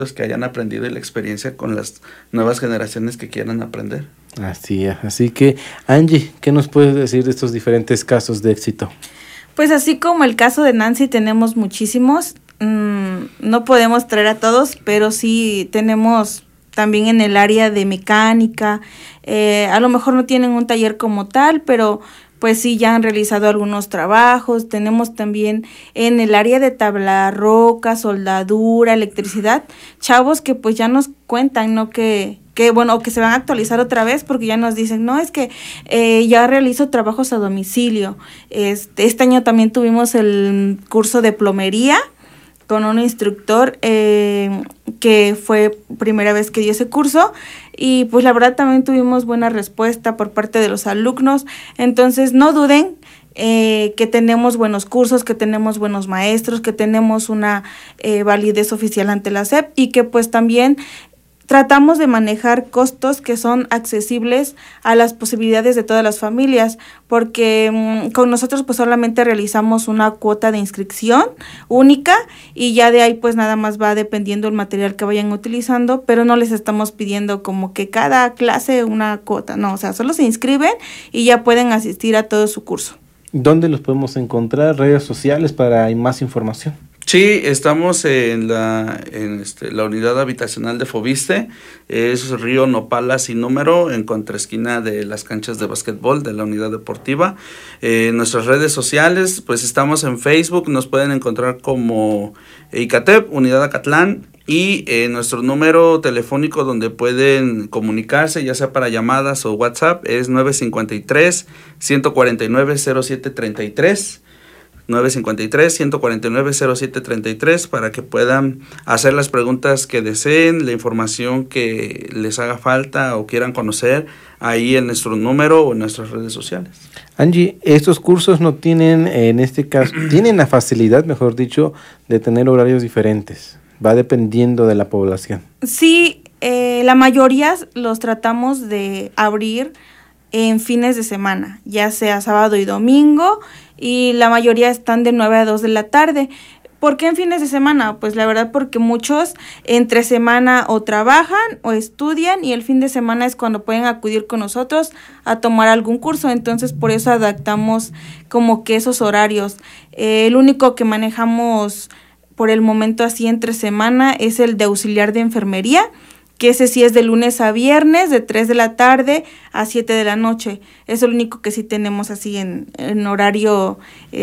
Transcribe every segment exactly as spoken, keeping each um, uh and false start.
que hayan aprendido y la experiencia con las nuevas generaciones que quieran aprender. Así es, así que Angie, ¿qué nos puedes decir de estos diferentes casos de éxito? Pues así como el caso de Nancy tenemos muchísimos, mmm, no podemos traer a todos, pero sí tenemos también en el área de mecánica, eh, a lo mejor no tienen un taller como tal, pero pues sí ya han realizado algunos trabajos. Tenemos también en el área de tabla roca, soldadura, electricidad, chavos que pues ya nos cuentan, ¿no? Que, que bueno, que se van a actualizar otra vez porque ya nos dicen, no, es que eh, ya realizo trabajos a domicilio. Este, este año también tuvimos el curso de plomería con un instructor eh, que fue primera vez que dio ese curso, y pues la verdad también tuvimos buena respuesta por parte de los alumnos. Entonces no duden eh, que tenemos buenos cursos, que tenemos buenos maestros, que tenemos una eh, validez oficial ante la S E P, y que pues también tratamos de manejar costos que son accesibles a las posibilidades de todas las familias, porque mmm, con nosotros pues solamente realizamos una cuota de inscripción única, y ya de ahí pues nada más va dependiendo el material que vayan utilizando, pero no les estamos pidiendo como que cada clase una cuota, no, o sea, solo se inscriben y ya pueden asistir a todo su curso. ¿Dónde los podemos encontrar? ¿Redes sociales para más información? Sí, estamos en la en este, la unidad habitacional de Fobiste, es Río Nopala sin número, en contraesquina de las canchas de básquetbol de la unidad deportiva. Eh, en nuestras redes sociales, pues estamos en Facebook, nos pueden encontrar como ICATEP, Unidad Acatlán, y eh, nuestro número telefónico donde pueden comunicarse, ya sea para llamadas o WhatsApp, es nueve cinco tres, uno cuatro nueve, cero siete tres tres. nueve cinco tres, uno cuatro nueve, cero siete tres tres, para que puedan hacer las preguntas que deseen, la información que les haga falta o quieran conocer ahí en nuestro número o en nuestras redes sociales. Angie, estos cursos no tienen, en este caso, tienen la facilidad, mejor dicho, de tener horarios diferentes. Va dependiendo de la población. Sí, eh, la mayoría los tratamos de abrir en fines de semana, ya sea sábado y domingo, y la mayoría están de nueve a dos de la tarde. ¿Por qué en fines de semana? Pues la verdad porque muchos entre semana o trabajan o estudian, y el fin de semana es cuando pueden acudir con nosotros a tomar algún curso. Entonces por eso adaptamos como que esos horarios. Eh, el único que manejamos por el momento así entre semana es el de auxiliar de enfermería, que ese sí es de lunes a viernes, de tres de la tarde a siete de la noche. Es el único que sí tenemos así en, en horario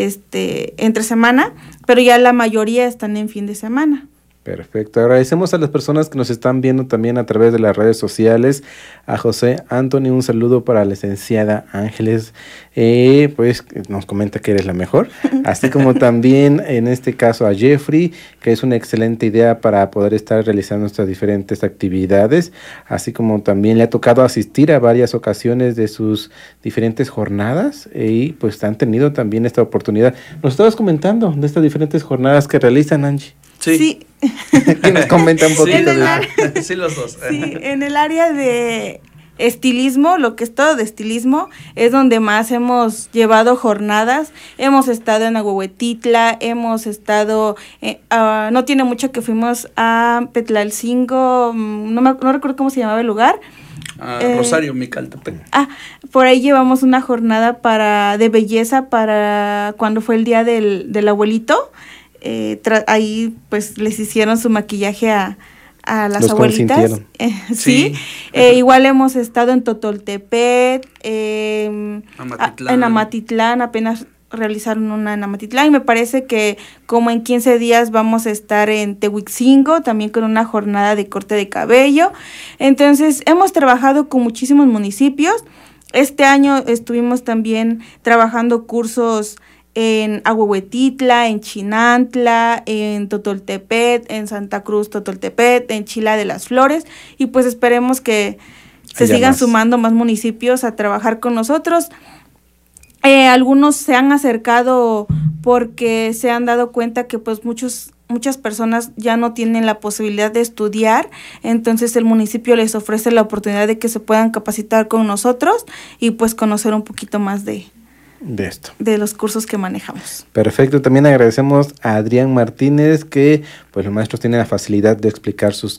este entre semana, pero ya la mayoría están en fin de semana. Perfecto, agradecemos a las personas que nos están viendo también a través de las redes sociales. A José Anthony, un saludo para la licenciada Ángeles, eh, pues nos comenta que eres la mejor, así como también en este caso a Jeffrey, que es una excelente idea para poder estar realizando nuestras diferentes actividades, así como también le ha tocado asistir a varias ocasiones de sus diferentes jornadas, y pues han tenido también esta oportunidad. Nos estabas comentando de estas diferentes jornadas que realizan, Angie. Sí. sí. ¿Quién nos comenta un poquito sí, de eso? Sí, los dos. Sí, en el área de estilismo, lo que es todo de estilismo, es donde más hemos llevado jornadas. Hemos estado en Ahuehuetitla, hemos estado, eh, uh, no tiene mucho que fuimos a Petlalcingo, no, me, no recuerdo cómo se llamaba el lugar. Uh, eh, Rosario Micaltepec. Ah, por ahí llevamos una jornada para de belleza para cuando fue el día del, del abuelito. Eh, tra- ahí pues les hicieron su maquillaje a, a las Los abuelitas. Eh, sí, sí. Eh, igual hemos estado en Totoltepec, eh, Amatitlán. A, en Amatitlán, apenas realizaron una en Amatitlán, y me parece que como en quince días vamos a estar en Tehuixingo, también con una jornada de corte de cabello. Entonces hemos trabajado con muchísimos municipios. Este año estuvimos también trabajando cursos en Ahuehuetitla, en Chinantla, en Totoltepec, en Santa Cruz Totoltepec, en Chila de las Flores, y pues esperemos que se Allá sigan más. sumando más municipios a trabajar con nosotros. Eh, algunos se han acercado porque se han dado cuenta que pues muchos muchas personas ya no tienen la posibilidad de estudiar, entonces el municipio les ofrece la oportunidad de que se puedan capacitar con nosotros y pues conocer un poquito más de de esto. De los cursos que manejamos. Perfecto, también agradecemos a Adrián Martínez que pues los maestros tienen la facilidad de explicar sus